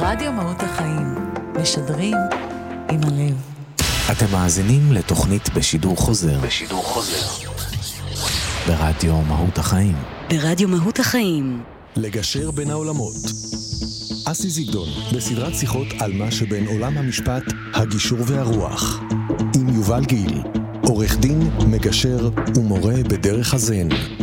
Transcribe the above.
רדיו מהות החיים, משדרים עם הלב. אתם מאזינים לתוכנית בשידור חוזר. ברדיו מהות החיים. ברדיו מהות החיים. לגשר בין העולמות. אסי זיגדון, בסדרת שיחות על מה שבין עולם המשפט, הגישור והרוח. עם יובל גיל, עורך דין, מגשר ומורה בדרך הזן.